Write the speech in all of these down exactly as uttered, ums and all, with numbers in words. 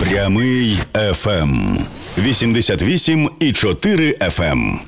Прямий еф ем. вісімдесят вісім і чотири еф ем.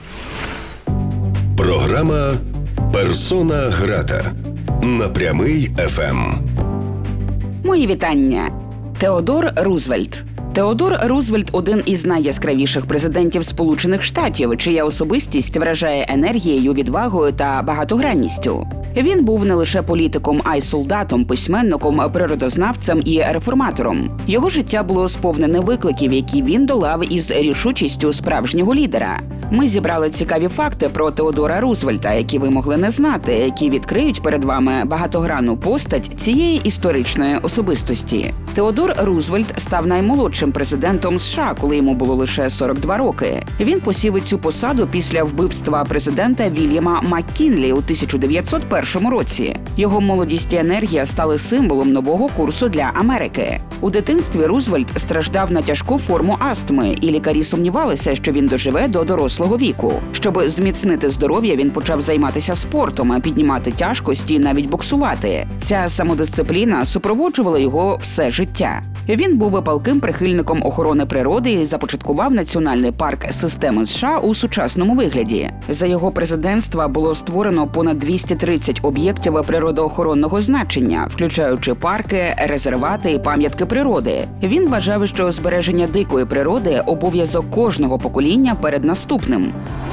Програма «Персона грата» на Прямий еф ем. Мої вітання. Теодор Рузвельт. Теодор Рузвельт – один із найяскравіших президентів Сполучених Штатів, чия особистість вражає енергією, відвагою та багатогранністю. Він був не лише політиком, а й солдатом, письменником, природознавцем і реформатором. Його життя було сповнене викликів, які він долав із рішучістю справжнього лідера. Ми зібрали цікаві факти про Теодора Рузвельта, які ви могли не знати, які відкриють перед вами багатогранну постать цієї історичної особистості. Теодор Рузвельт став наймолодшим президентом США, коли йому було лише сорок два роки. Він посів цю посаду після вбивства президента Вільяма Маккінлі у тисяча дев'ятсот першому році. Його молодість і енергія стали символом нового курсу для Америки. У дитинстві Рузвельт страждав на тяжку форму астми, і лікарі сумнівалися, що він доживе до дорослого віку. Щоб зміцнити здоров'я, він почав займатися спортом, піднімати тяжкості і навіть боксувати. Ця самодисципліна супроводжувала його все життя. Він був палким прихильником охорони природи і започаткував Національний парк системи США у сучасному вигляді. За його президентства було створено понад двісті тридцять об'єктів природоохоронного значення, включаючи парки, резервати і пам'ятки природи. Він вважав, що збереження дикої природи – обов'язок кожного покоління перед наступним.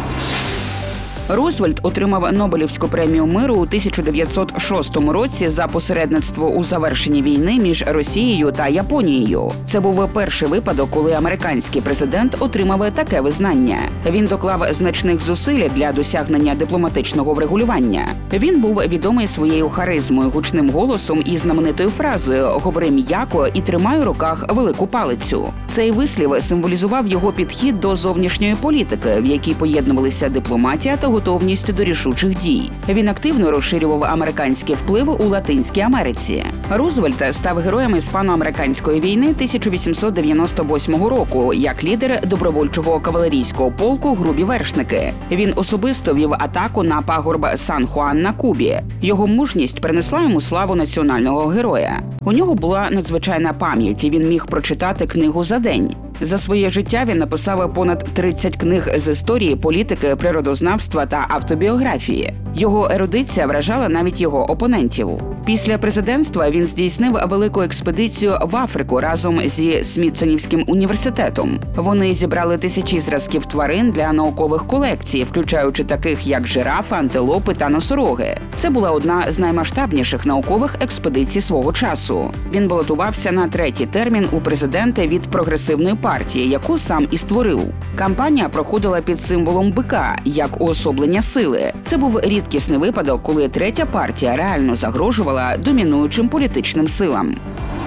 Рузвельт отримав Нобелівську премію миру у тисяча дев'ятсот шостому році за посередництво у завершенні війни між Росією та Японією. Це був перший випадок, коли американський президент отримав таке визнання. Він доклав значних зусиль для досягнення дипломатичного врегулювання. Він був відомий своєю харизмою, гучним голосом і знаменитою фразою «Говори м'яко і тримай у руках велику палицю». Цей вислів символізував його підхід до зовнішньої політики, в якій поєднувалися дипломатія та готовність до рішучих дій. Він активно розширював американський вплив у Латинській Америці. Рузвельт став героєм іспано-американської війни тисяча вісімсот дев'яносто восьмого року як лідер добровольчого кавалерійського полку «Грубі вершники». Він особисто вів атаку на пагорб Сан-Хуан на Кубі. Його мужність принесла йому славу національного героя. У нього була надзвичайна пам'ять, і він міг прочитати книгу за день. За своє життя він написав понад тридцять книг з історії, політики, природознавства та автобіографії. Його ерудиція вражала навіть його опонентів. Після президентства він здійснив велику експедицію в Африку разом зі Смітсонівським університетом. Вони зібрали тисячі зразків тварин для наукових колекцій, включаючи таких як жирафи, антилопи та носороги. Це була одна з наймасштабніших наукових експедицій свого часу. Він балотувався на третій термін у президенти від прогресивної партії, яку сам і створив. Кампанія проходила під символом бика, як уособлення сили. Це був рідкісний випадок, коли третя партія реально загрожувала домінуючим політичним силам.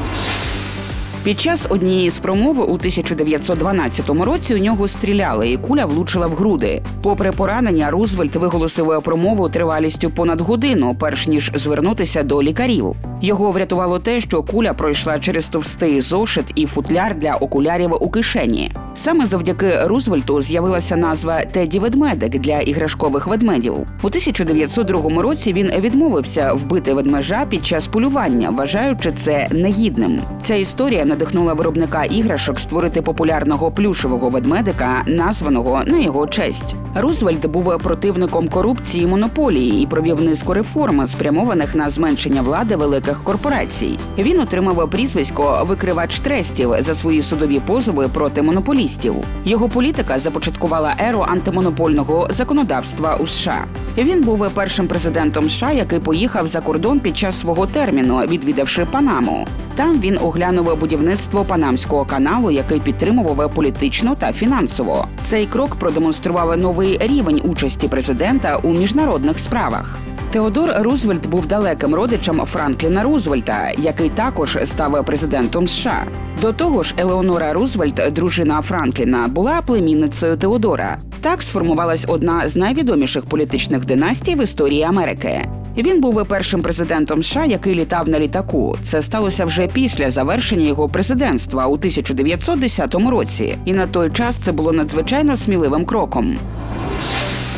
Під час однієї з промов у тисяча дев'ятсот дванадцятому році у нього стріляли, і куля влучила в груди. Попри поранення, Рузвельт виголосив промову тривалістю понад годину, перш ніж звернутися до лікарів. Його врятувало те, що куля пройшла через товстий зошит і футляр для окулярів у кишені. Саме завдяки Рузвельту з'явилася назва «Теді-ведмедик» для іграшкових ведмедів. У тисяча дев'ятсот другому році він відмовився вбити ведмежа під час полювання, вважаючи це негідним. Ця історія надихнула виробника іграшок створити популярного плюшевого ведмедика, названого на його честь. Рузвельт був противником корупції і монополії і провів низку реформ, спрямованих на зменшення влади великих корпорацій. Він отримав прізвисько «викривач трестів» за свої судові позови проти монополістів. Його політика започаткувала еру антимонопольного законодавства у США. Він був першим президентом США, який поїхав за кордон під час свого терміну, відвідавши Панаму. Там він оглянув будівництво Панамського каналу, який підтримував політично та фінансово. Цей крок продемонстрував новий рівень участі президента у міжнародних справах. Теодор Рузвельт був далеким родичем Франкліна Рузвельта, який також став президентом США. До того ж, Елеонора Рузвельт, дружина Франкліна, була племінницею Теодора. Так сформувалась одна з найвідоміших політичних династій в історії Америки. Він був першим президентом США, який літав на літаку. Це сталося вже після завершення його президентства у тисяча дев'ятсот десятому році. І на той час це було надзвичайно сміливим кроком.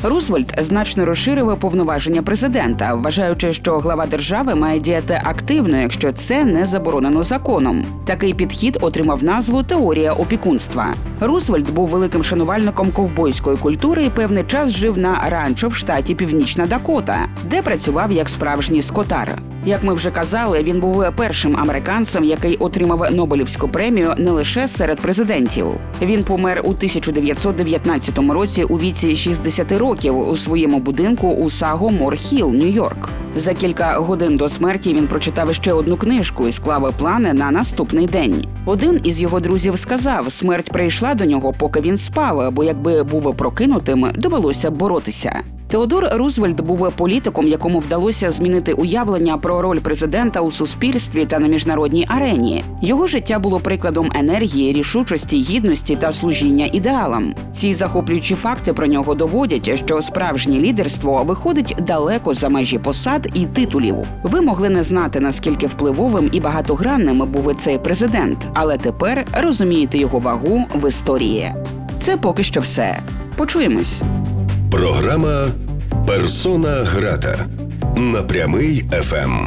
Рузвельт значно розширив повноваження президента, вважаючи, що глава держави має діяти активно, якщо це не заборонено законом. Такий підхід отримав назву «теорія опікунства». Рузвельт був великим шанувальником ковбойської культури і певний час жив на ранчо в штаті Північна Дакота, де працював як справжній скотар. Як ми вже казали, він був першим американцем, який отримав Нобелівську премію не лише серед президентів. Він помер у тисяча дев'ятсот дев'ятнадцятому році у віці шістдесят років у своєму будинку у Саго-Мор-Хілл, Нью-Йорк. За кілька годин до смерті він прочитав ще одну книжку і склав плани на наступний день. Один із його друзів сказав, смерть прийшла до нього, поки він спав, бо якби був прокинутим, довелося боротися. Теодор Рузвельт був політиком, якому вдалося змінити уявлення про роль президента у суспільстві та на міжнародній арені. Його життя було прикладом енергії, рішучості, гідності та служіння ідеалам. Ці захоплюючі факти про нього доводять, що справжнє лідерство виходить далеко за межі посад і титулів. Ви могли не знати, наскільки впливовим і багатогранним був цей президент, але тепер розумієте його вагу в історії. Це поки що все. Почуємось. Програма «Персона грата» на Прямий еф ем.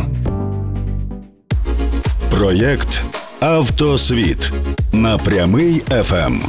Проєкт «Автосвіт» на Прямий еф ем.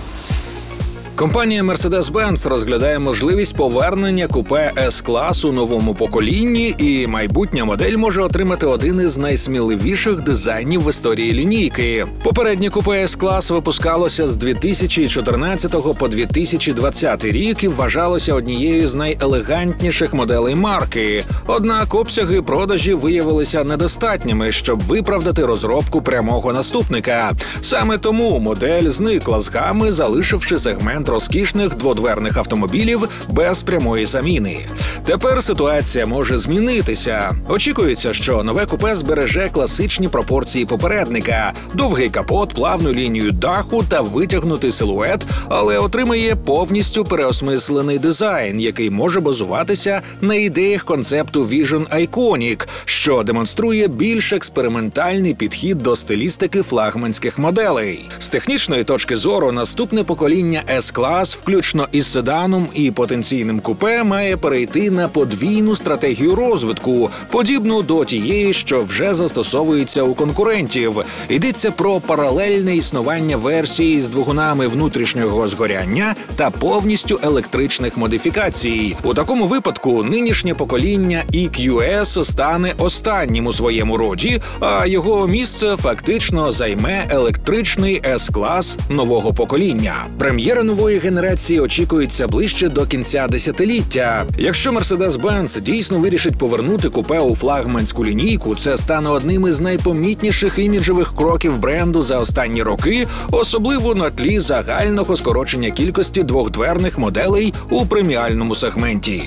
Компанія Mercedes-Benz розглядає можливість повернення купе С-клас у новому поколінні, і майбутня модель може отримати один із найсміливіших дизайнів в історії лінійки. Попереднє купе С-клас випускалося з дві тисячі чотирнадцятого по дві тисячі двадцятий рік і вважалося однією з найелегантніших моделей марки. Однак обсяги продажів виявилися недостатніми, щоб виправдати розробку прямого наступника. Саме тому модель зникла з гами, залишивши сегмент розкішних дводверних автомобілів без прямої заміни. Тепер ситуація може змінитися. Очікується, що нове купе збереже класичні пропорції попередника – довгий капот, плавну лінію даху та витягнутий силует, але отримає повністю переосмислений дизайн, який може базуватися на ідеях концепту Vision Iconic, що демонструє більш експериментальний підхід до стилістики флагманських моделей. З технічної точки зору наступне покоління С-клас, включно із седаном і потенційним купе, має перейти на подвійну стратегію розвитку, подібну до тієї, що вже застосовується у конкурентів. Йдеться про паралельне існування версій з двигунами внутрішнього згоряння та повністю електричних модифікацій. У такому випадку нинішнє покоління і кью ес стане останнім у своєму роді, а його місце фактично займе електричний С-клас нового покоління. Прем'єра нової генерації очікується ближче до кінця десятиліття. Якщо Mercedes-Benz дійсно вирішить повернути купе у флагманську лінійку, це стане одним із найпомітніших іміджевих кроків бренду за останні роки, особливо на тлі загального скорочення кількості двохдверних моделей у преміальному сегменті.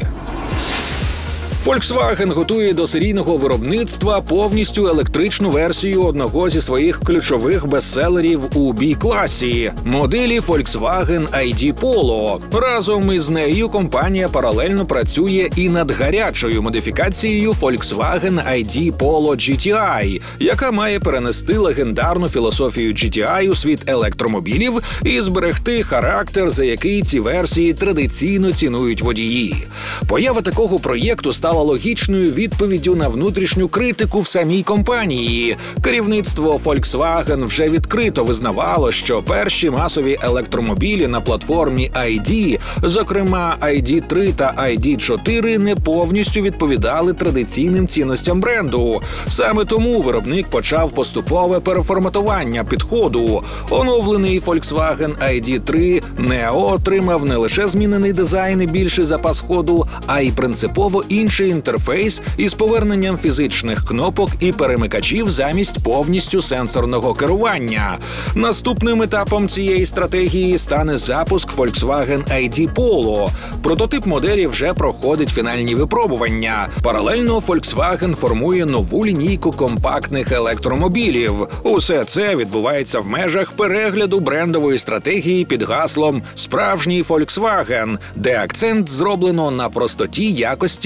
Volkswagen готує до серійного виробництва повністю електричну версію одного зі своїх ключових бестселерів у бі-класі – моделі Volkswagen ай ді Polo. Разом із нею компанія паралельно працює і над гарячою модифікацією Volkswagen ай ді Polo джі ті ай, яка має перенести легендарну філософію джі ті ай у світ електромобілів і зберегти характер, за який ці версії традиційно цінують водії. Поява такого проєкту стала логічною відповіддю на внутрішню критику в самій компанії. Керівництво Volkswagen вже відкрито визнавало, що перші масові електромобілі на платформі ай ді, зокрема ай ді три та ай ді чотири, не повністю відповідали традиційним цінностям бренду. Саме тому виробник почав поступове переформатування підходу. Оновлений Volkswagen ай ді три Neo отримав не лише змінений дизайн і більший запас ходу, а й принципово інший інтерфейс із поверненням фізичних кнопок і перемикачів замість повністю сенсорного керування. Наступним етапом цієї стратегії стане запуск Volkswagen ай ді Polo. Прототип моделі вже проходить фінальні випробування. Паралельно Volkswagen формує нову лінійку компактних електромобілів. Усе це відбувається в межах перегляду брендової стратегії під гаслом «Справжній Volkswagen», де акцент зроблено на простоті, якості, доступності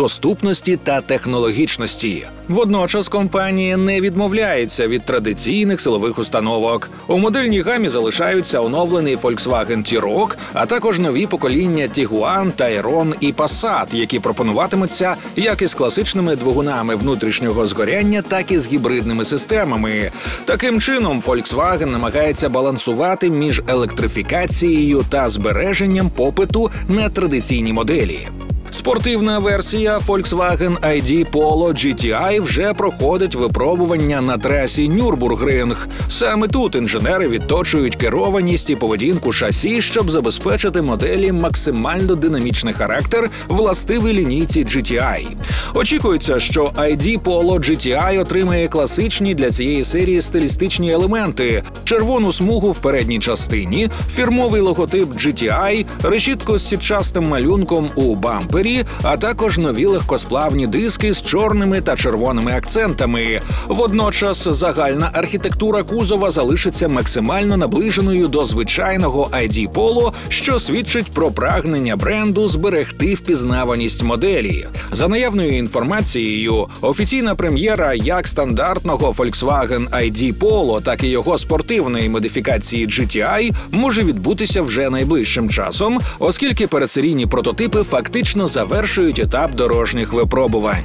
доступності та технологічності. Водночас компанія не відмовляється від традиційних силових установок. У модельній гамі залишаються оновлений Volkswagen T-Roc, а також нові покоління Tiguan, Tayron і Passat, які пропонуватимуться як із класичними двигунами внутрішнього згоряння, так і з гібридними системами. Таким чином, Volkswagen намагається балансувати між електрифікацією та збереженням попиту на традиційні моделі. Спортивна версія Volkswagen ай ді Polo джі ті ай вже проходить випробування на трасі Нюрбургринг. Саме тут інженери відточують керованість і поведінку шасі, щоб забезпечити моделі максимально динамічний характер, властивий лінійці джі ті ай. Очікується, що ай ді Polo джі ті ай отримає класичні для цієї серії стилістичні елементи: червону смугу в передній частині, фірмовий логотип джі ті ай, решітку з сітчастим малюнком у бампері, а також нові легкосплавні диски з чорними та червоними акцентами. Водночас загальна архітектура кузова залишиться максимально наближеною до звичайного ай ді Polo, що свідчить про прагнення бренду зберегти впізнаваність моделі. За наявною інформацією, офіційна прем'єра як стандартного Volkswagen ай ді Polo, так і його спортивної модифікації джі ті ай може відбутися вже найближчим часом, оскільки передсерійні прототипи фактично завершують етап дорожніх випробувань.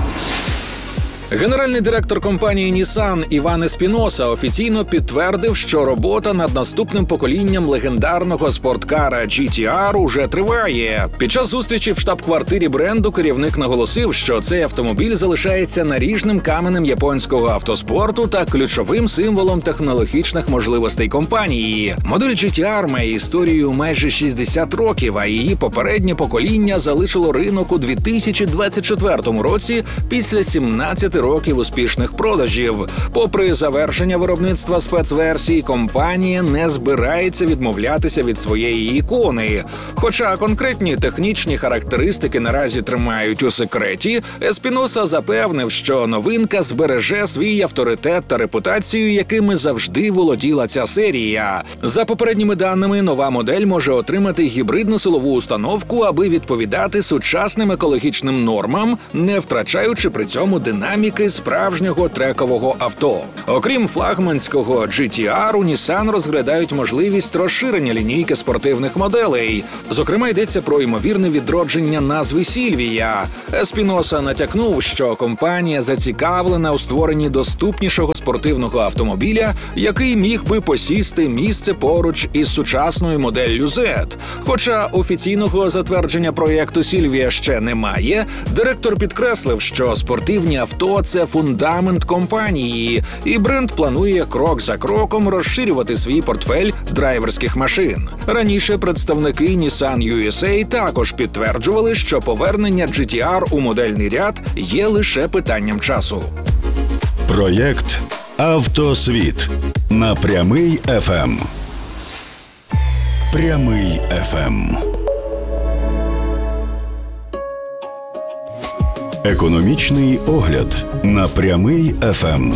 Генеральний директор компанії Nissan Іван Еспіноса офіційно підтвердив, що робота над наступним поколінням легендарного спорткара джі ті ар уже триває. Під час зустрічі в штаб-квартирі бренду керівник наголосив, що цей автомобіль залишається наріжним каменем японського автоспорту та ключовим символом технологічних можливостей компанії. Модель джі ті ар має історію майже шістдесят років, а її попереднє покоління залишило ринок у дві тисячі двадцять четвертому році після сімнадцяти років успішних продажів. Попри завершення виробництва спецверсій, компанія не збирається відмовлятися від своєї ікони. Хоча конкретні технічні характеристики наразі тримають у секреті, Еспіноса запевнив, що новинка збереже свій авторитет та репутацію, якими завжди володіла ця серія. За попередніми даними, нова модель може отримати гібридну силову установку, аби відповідати сучасним екологічним нормам, не втрачаючи при цьому динаміки справжнього трекового авто. Окрім флагманського джі ті ар, у Nissan розглядають можливість розширення лінійки спортивних моделей. Зокрема, йдеться про ймовірне відродження назви Сільвія. Еспіноса натякнув, що компанія зацікавлена у створенні доступнішого спортивного автомобіля, який міг би посісти місце поруч із сучасною моделлю Z. Хоча офіційного затвердження проєкту Сільвія ще немає, директор підкреслив, що спортивні авто – це фундамент компанії, і бренд планує крок за кроком розширювати свій портфель драйверських машин. Раніше представники Nissan ю ес ей також підтверджували, що повернення джі ті ар у модельний ряд є лише питанням часу. Проєкт «Автосвіт» на Прямий еф ем. Прямий еф ем. Економічний огляд на Прямий еф ем.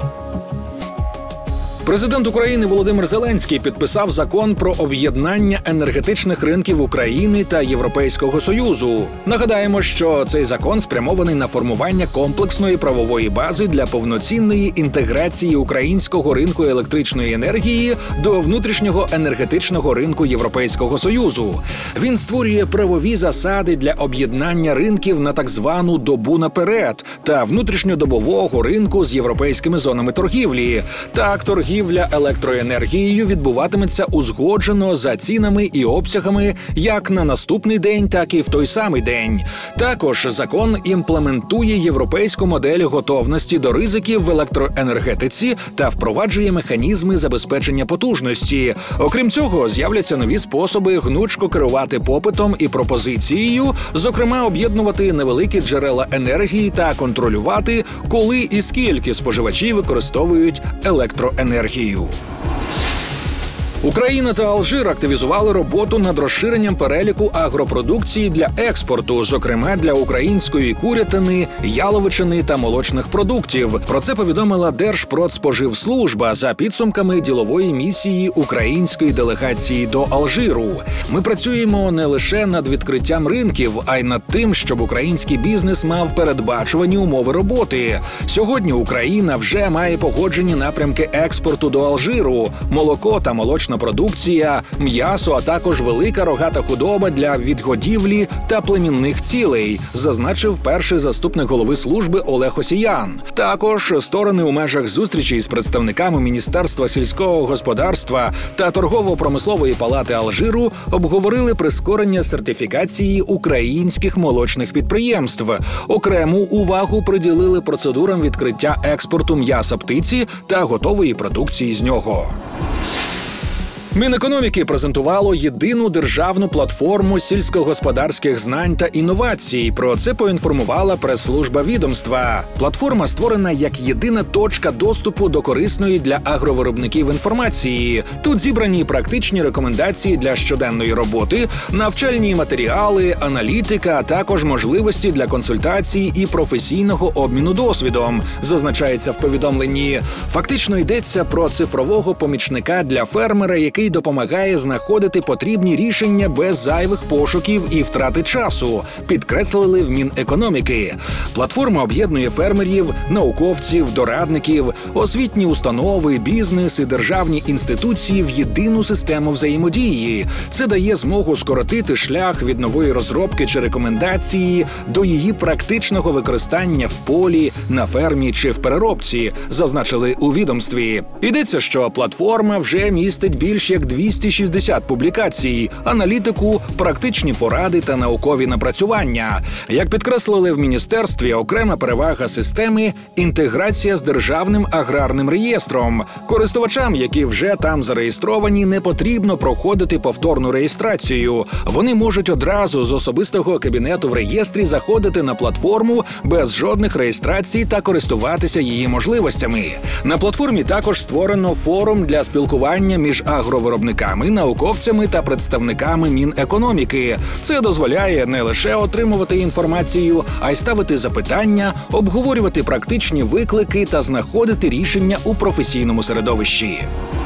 Президент України Володимир Зеленський підписав закон про об'єднання енергетичних ринків України та Європейського Союзу. Нагадаємо, що цей закон спрямований на формування комплексної правової бази для повноцінної інтеграції українського ринку електричної енергії до внутрішнього енергетичного ринку Європейського Союзу. Він створює правові засади для об'єднання ринків на так звану добу наперед та внутрішньодобового ринку з європейськими зонами торгівлі. Так, торгівля Торгівля електроенергією відбуватиметься узгоджено за цінами і обсягами як на наступний день, так і в той самий день. Також закон імплементує європейську модель готовності до ризиків в електроенергетиці та впроваджує механізми забезпечення потужності. Окрім цього, з'являться нові способи гнучко керувати попитом і пропозицією, зокрема об'єднувати невеликі джерела енергії та контролювати, коли і скільки споживачі використовують електроенергію. Україна та Алжир активізували роботу над розширенням переліку агропродукції для експорту, зокрема для української курятини, яловичини та молочних продуктів. Про це повідомила Держпродспоживслужба за підсумками ділової місії української делегації до Алжиру. Ми працюємо не лише над відкриттям ринків, а й над тим, щоб український бізнес мав передбачувані умови роботи. Сьогодні Україна вже має погоджені напрямки експорту до Алжиру: молоко та молочна продукція, м'ясо, а також велика рогата худоба для відгодівлі та племінних цілей, зазначив перший заступник голови служби Олег Осіян. Також сторони у межах зустрічі з представниками Міністерства сільського господарства та торгово-промислової палати Алжиру обговорили прискорення сертифікації українських молочних підприємств. Окрему увагу приділили процедурам відкриття експорту м'яса птиці та готової продукції з нього. Мінекономіки презентувало єдину державну платформу сільськогосподарських знань та інновацій. Про це поінформувала прес-служба відомства. Платформа створена як єдина точка доступу до корисної для агровиробників інформації. Тут зібрані практичні рекомендації для щоденної роботи, навчальні матеріали, аналітика, а також можливості для консультацій і професійного обміну досвідом, зазначається в повідомленні. Фактично йдеться про цифрового помічника для фермера, який допомагає знаходити потрібні рішення без зайвих пошуків і втрати часу, підкреслили в Мінекономіки. Платформа об'єднує фермерів, науковців, дорадників, освітні установи, бізнес і державні інституції в єдину систему взаємодії. Це дає змогу скоротити шлях від нової розробки чи рекомендації до її практичного використання в полі, на фермі чи в переробці, зазначили у відомстві. Йдеться, що платформа вже містить більш як двісті шістдесят публікацій, аналітику, практичні поради та наукові напрацювання. Як підкреслили в міністерстві, окрема перевага системи – інтеграція з Державним аграрним реєстром. Користувачам, які вже там зареєстровані, не потрібно проходити повторну реєстрацію. Вони можуть одразу з особистого кабінету в реєстрі заходити на платформу без жодних реєстрацій та користуватися її можливостями. На платформі також створено форум для спілкування між агровиробниками, науковцями та представниками Мінекономіки. Це дозволяє не лише отримувати інформацію, а й ставити запитання, обговорювати практичні виклики та знаходити рішення у професійному середовищі.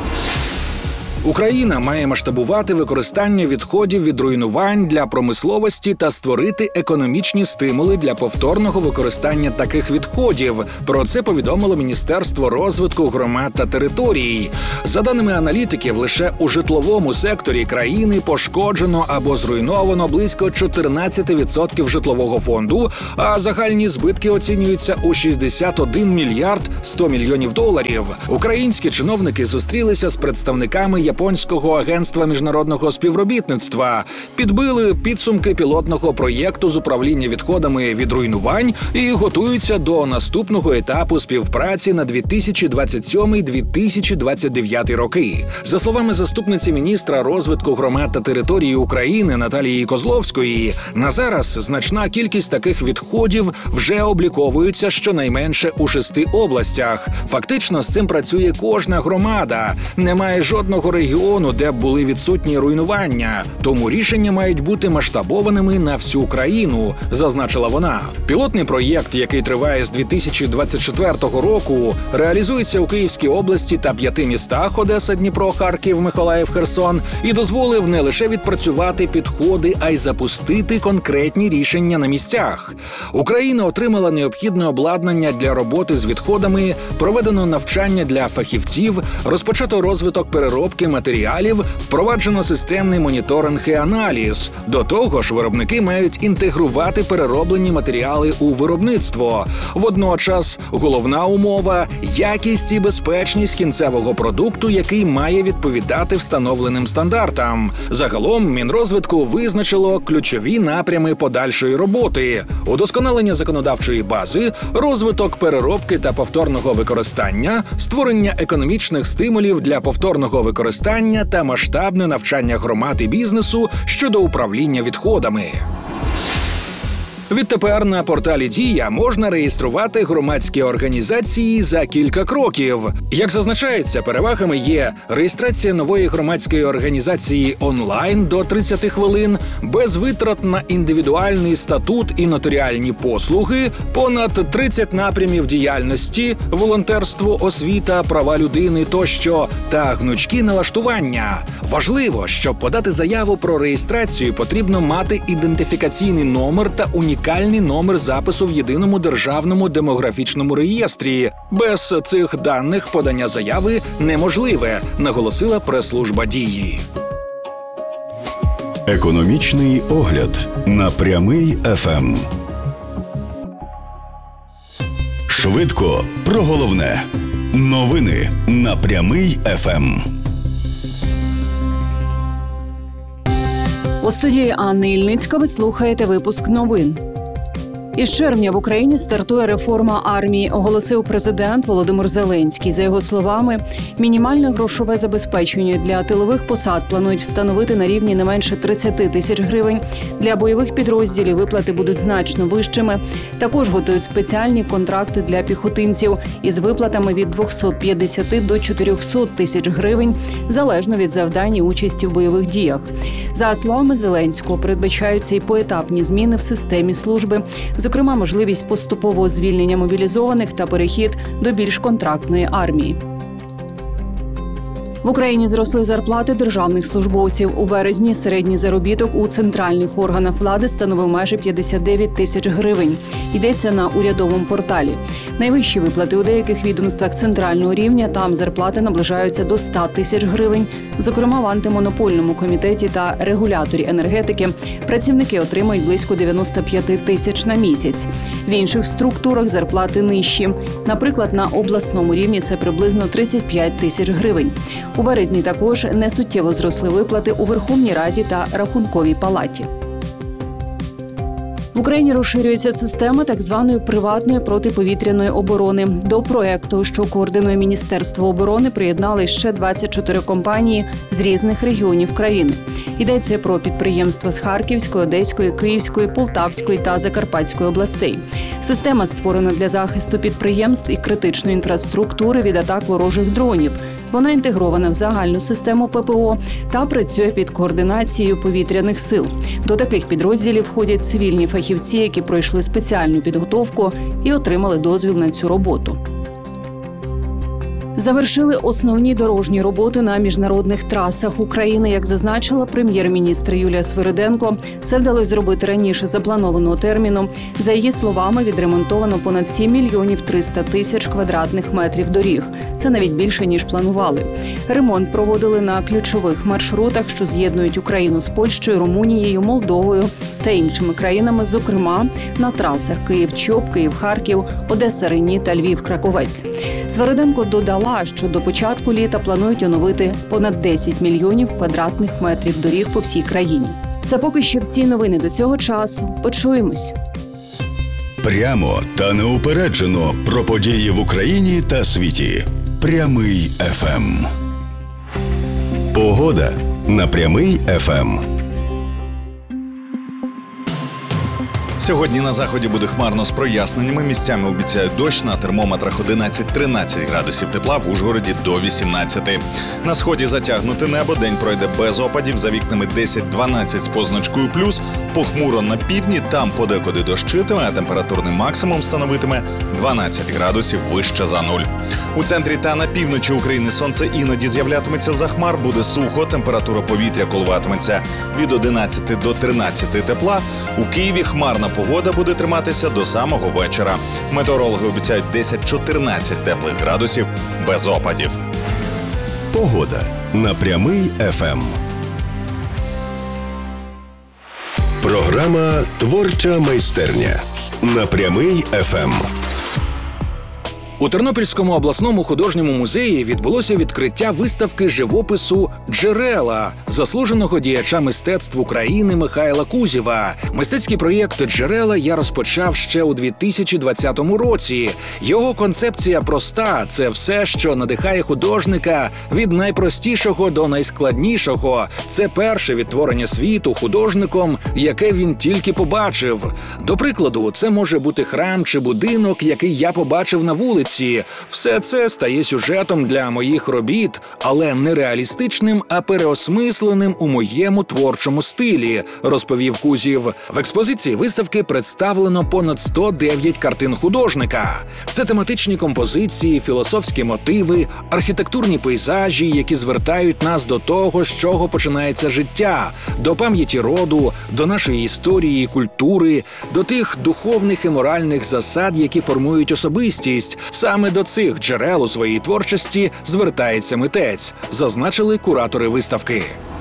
Україна має масштабувати використання відходів від руйнувань для промисловості та створити економічні стимули для повторного використання таких відходів. Про це повідомило Міністерство розвитку громад та територій. За даними аналітиків, лише у житловому секторі країни пошкоджено або зруйновано близько чотирнадцять відсотків житлового фонду, а загальні збитки оцінюються у шістдесят один мільярд сто мільйонів доларів. Українські чиновники зустрілися з представниками Японського агентства міжнародного співробітництва, підбили підсумки пілотного проєкту з управління відходами від руйнувань і готуються до наступного етапу співпраці на дві тисячі двадцять сьомий - дві тисячі двадцять дев'ятий роки. За словами заступниці міністра розвитку громад та території України Наталії Козловської, на зараз значна кількість таких відходів вже обліковується щонайменше у шести областях. Фактично з цим працює кожна громада. Немає жодного регіону, де б були відсутні руйнування. Тому рішення мають бути масштабованими на всю країну, зазначила вона. Пілотний проєкт, який триває з дві тисячі двадцять четвертого року, реалізується у Київській області та п'яти містах – Одеса, Дніпро, Харків, Миколаїв, Херсон – і дозволив не лише відпрацювати підходи, а й запустити конкретні рішення на місцях. Україна отримала необхідне обладнання для роботи з відходами, проведено навчання для фахівців, розпочато розвиток переробки матеріалів, впроваджено системний моніторинг і аналіз. До того ж, виробники мають інтегрувати перероблені матеріали у виробництво. Водночас, головна умова – якість і безпечність кінцевого продукту, який має відповідати встановленим стандартам. Загалом, Мінрозвитку визначило ключові напрями подальшої роботи – удосконалення законодавчої бази, розвиток переробки та повторного використання, створення економічних стимулів для повторного використання та масштабне навчання громад і бізнесу щодо управління відходами. Відтепер на порталі «Дія» можна реєструвати громадські організації за кілька кроків. Як зазначається, перевагами є реєстрація нової громадської організації онлайн до тридцять хвилин, без витрат на індивідуальний статут і нотаріальні послуги, понад тридцять напрямів діяльності, волонтерство, освіта, права людини тощо та гнучкі налаштування. Важливо, щоб подати заяву про реєстрацію, потрібно мати ідентифікаційний номер та унікальний номер запису в єдиному державному демографічному реєстрі. Без цих даних подання заяви неможливе, наголосила прес-служба «Дії». Економічний огляд на Прямий еф ем. Швидко про головне. Новини на Прямий еф ем. У студії Анни Ільницька ви слухаєте випуск новин. Із червня в Україні стартує реформа армії, оголосив президент Володимир Зеленський. За його словами, мінімальне грошове забезпечення для тилових посад планують встановити на рівні не менше тридцять тисяч гривень. Для бойових підрозділів виплати будуть значно вищими. Також готують спеціальні контракти для піхотинців із виплатами від двохсот п'ятдесяти до чотирьохсот тисяч гривень, залежно від завдань і участі в бойових діях. За словами Зеленського, передбачаються і поетапні зміни в системі служби, зокрема, можливість поступового звільнення мобілізованих та перехід до більш контрактної армії. В Україні зросли зарплати державних службовців. У березні середній заробіток у центральних органах влади становив майже п'ятдесят дев'ять тисяч гривень. Йдеться на урядовому порталі. Найвищі виплати у деяких відомствах центрального рівня, там зарплати наближаються до ста тисяч гривень. Зокрема, в антимонопольному комітеті та регуляторі енергетики працівники отримають близько дев'яносто п'ять тисяч на місяць. В інших структурах зарплати нижчі. Наприклад, на обласному рівні це приблизно тридцять п'ять тисяч гривень. У березні також несуттєво зросли виплати у Верховній Раді та Рахунковій палаті. В Україні розширюється система так званої приватної протиповітряної оборони. До проекту, що координує Міністерство оборони, приєднали ще двадцять чотири компанії з різних регіонів країни. Йдеться про підприємства з Харківської, Одеської, Київської, Полтавської та Закарпатської областей. Система створена для захисту підприємств і критичної інфраструктури від атак ворожих дронів. Вона інтегрована в загальну систему ППО та працює під координацією повітряних сил. До таких підрозділів входять цивільні фахівці, які пройшли спеціальну підготовку і отримали дозвіл на цю роботу. Завершили основні дорожні роботи на міжнародних трасах України. Як зазначила прем'єр-міністр Юлія Свириденко, це вдалося зробити раніше запланованого терміну. За її словами, відремонтовано понад сім мільйонів триста тисяч квадратних метрів доріг. Це навіть більше, ніж планували. Ремонт проводили на ключових маршрутах, що з'єднують Україну з Польщею, Румунією, Молдовою та іншими країнами, зокрема на трасах Київ-Чоп, Київ-Харків, Одеса-Рені та Львів-Краковець. Свириденко додала, що до початку літа планують оновити понад десять мільйонів квадратних метрів доріг по всій країні. Це поки що всі новини до цього часу. Почуємось. Прямо та неупереджено про події в Україні та світі. Прямий еф ем. Погода на Прямий еф ем. Сьогодні на заході буде хмарно з проясненнями. Місцями обіцяють дощ, на термометрах одинадцять-тринадцять градусів тепла, в Ужгороді до вісімнадцяти. На сході затягнуте небо, день пройде без опадів, за вікнами десять-дванадцять з позначкою плюс. Похмуро на півдні, там подекуди дощитиме, а температурний максимум становитиме дванадцять градусів вище за нуль. У центрі та на півночі України сонце іноді з'являтиметься за хмар, буде сухо, температура повітря коливатиметься від одинадцяти до тринадцяти тепла. У Києві хмарна погода буде триматися до самого вечора. Метеорологи обіцяють десять-чотирнадцять теплих градусів без опадів. Погода на Прямий еф ем. Програма «Творча майстерня» на Прямий еф ем. У Тернопільському обласному художньому музеї відбулося відкриття виставки живопису «Джерела» заслуженого діяча мистецтв України Михайла Кузєва. Мистецький проєкт «Джерела» я розпочав ще у дві тисячі двадцятому році. Його концепція проста – це все, що надихає художника від найпростішого до найскладнішого. Це перше відтворення світу художником, яке він тільки побачив. До прикладу, це може бути храм чи будинок, який я побачив на вулиці. Все це стає сюжетом для моїх робіт, але не реалістичним, а переосмисленим у моєму творчому стилі, розповів Кузєв. В експозиції виставки представлено понад сто дев'ять картин художника. Це тематичні композиції, філософські мотиви, архітектурні пейзажі, які звертають нас до того, з чого починається життя, до пам'яті роду, до нашої історії і культури, до тих духовних і моральних засад, які формують особистість. Саме до цих джерел у своїй творчості звертається митець, зазначили куратори виставки.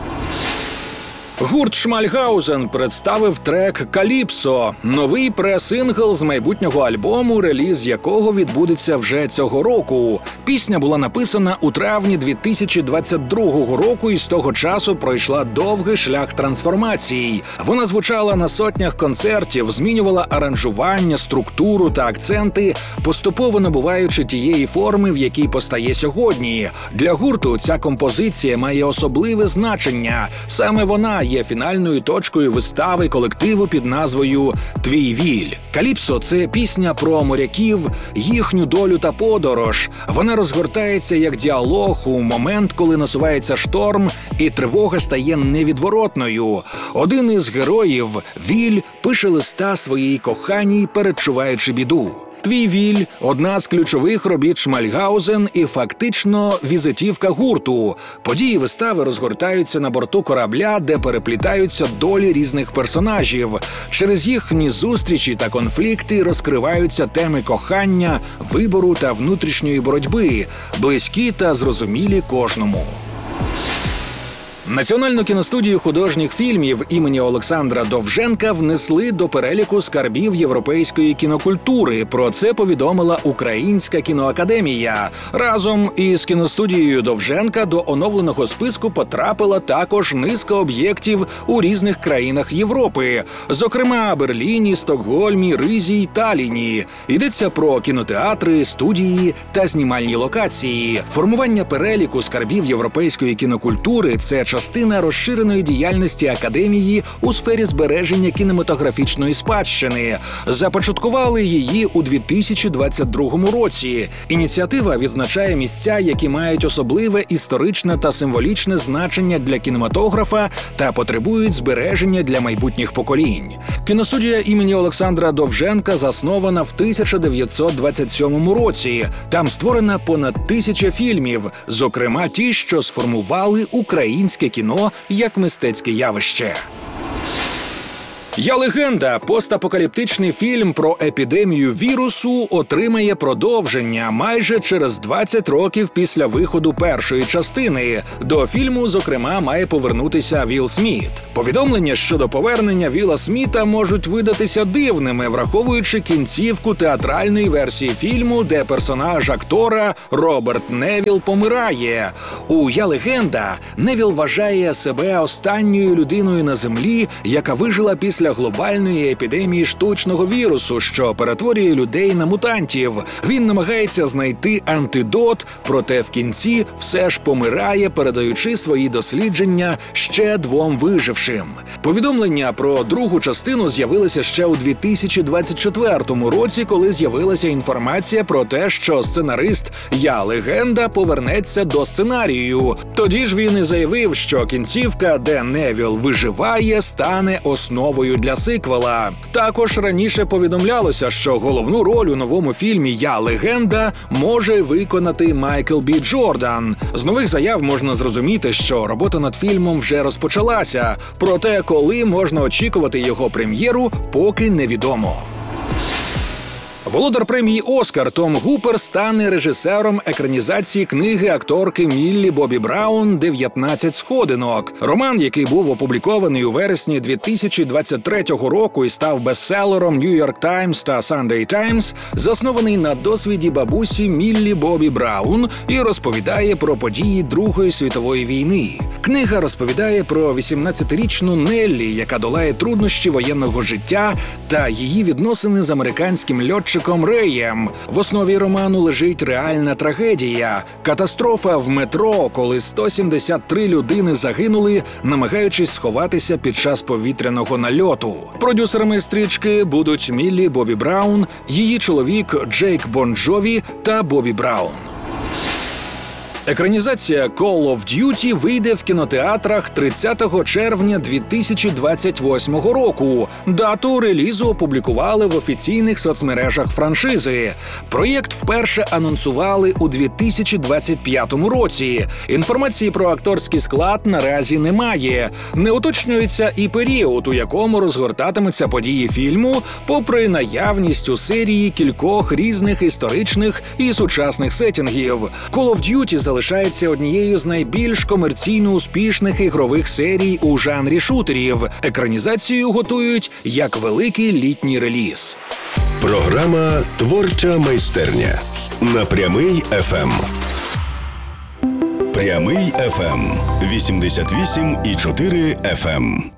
Гурт «Шмальгаузен» представив трек «Каліпсо» – новий пре-сингл з майбутнього альбому, реліз якого відбудеться вже цього року. Пісня була написана у травні дві тисячі двадцять другого року і з того часу пройшла довгий шлях трансформацій. Вона звучала на сотнях концертів, змінювала аранжування, структуру та акценти, поступово набуваючи тієї форми, в якій постає сьогодні. Для гурту ця композиція має особливе значення. Саме вона є фінальною точкою вистави колективу під назвою «Твій віль». «Каліпсо» – це пісня про моряків, їхню долю та подорож. Вона розгортається як діалог у момент, коли насувається шторм і тривога стає невідворотною. Один із героїв, Віль, пише листа своїй коханій, передчуваючи біду. «Твій віль» – одна з ключових робіт «Шмальгаузен» і фактично візитівка гурту. Події вистави розгортаються на борту корабля, де переплітаються долі різних персонажів. Через їхні зустрічі та конфлікти розкриваються теми кохання, вибору та внутрішньої боротьби, близькі та зрозумілі кожному. Національну кіностудію художніх фільмів імені Олександра Довженка внесли до переліку скарбів європейської кінокультури. Про це повідомила Українська кіноакадемія. Разом із кіностудією Довженка до оновленого списку потрапила також низка об'єктів у різних країнах Європи, зокрема Берліні, Стокгольмі, Ризі й Талліні. Йдеться про кінотеатри, студії та знімальні локації. Формування переліку скарбів європейської кінокультури – це частина розширеної діяльності Академії у сфері збереження кінематографічної спадщини. Започаткували її у дві тисячі двадцять другому році. Ініціатива відзначає місця, які мають особливе історичне та символічне значення для кінематографа та потребують збереження для майбутніх поколінь. Кіностудія імені Олександра Довженка заснована в тисяча дев'ятсот двадцять сьомому році. Там створена понад тисяча фільмів, зокрема ті, що сформували українське кіно як мистецьке явище. «Я легенда» – постапокаліптичний фільм про епідемію вірусу отримає продовження майже через двадцять років після виходу першої частини. До фільму, зокрема, має повернутися Вілл Сміт. Повідомлення щодо повернення Вілла Сміта можуть видатися дивними, враховуючи кінцівку театральної версії фільму, де персонаж актора Роберт Невілл помирає. У «Я легенда» Невілл вважає себе останньою людиною на землі, яка вижила після глобальної епідемії штучного вірусу, що перетворює людей на мутантів. Він намагається знайти антидот, проте в кінці все ж помирає, передаючи свої дослідження ще двом вижившим. Повідомлення про другу частину з'явилося ще у дві тисячі двадцять четвертому році, коли з'явилася інформація про те, що сценарист «Я легенда» повернеться до сценарію. Тоді ж він і заявив, що кінцівка, де Невілл виживає, стане основою для сиквела. Також раніше повідомлялося, що головну роль у новому фільмі «Я легенда» може виконати Майкл Бі Джордан. З нових заяв можна зрозуміти, що робота над фільмом вже розпочалася, проте коли можна очікувати його прем'єру, поки невідомо. Володар премії «Оскар» Том Гупер стане режисером екранізації книги акторки Міллі Бобі Браун «дев'ятнадцять сходинок». Роман, який був опублікований у вересні дві тисячі двадцять третього року і став бестселером New York Times та Sunday Times, заснований на досвіді бабусі Міллі Бобі Браун і розповідає про події Другої світової війни. Книга розповідає про вісімнадцятирічну Неллі, яка долає труднощі воєнного життя та її відносини з американським льотчиком Реєм. В основі роману лежить реальна трагедія – катастрофа в метро, коли сто сімдесят три людини загинули, намагаючись сховатися під час повітряного нальоту. Продюсерами стрічки будуть Міллі Бобі Браун, її чоловік Джейк Бон Джові та Бобі Браун. Екранізація Call of Duty вийде в кінотеатрах тридцятого червня дві тисячі двадцять восьмого року. Дату релізу опублікували в офіційних соцмережах франшизи. Проєкт вперше анонсували у дві тисячі двадцять п'ятому році. Інформації про акторський склад наразі немає. Не уточнюється і період, у якому розгортатимуться події фільму, попри наявність у серії кількох різних історичних і сучасних сеттінгів. Call of Duty залишається однією з найбільш комерційно успішних ігрових серій у жанрі шутерів. Екранізацію готують як великий літній реліз. Програма «Творча майстерня» на Прямий еф ем. Прямий еф ем. вісімдесят вісім і чотири еф ем.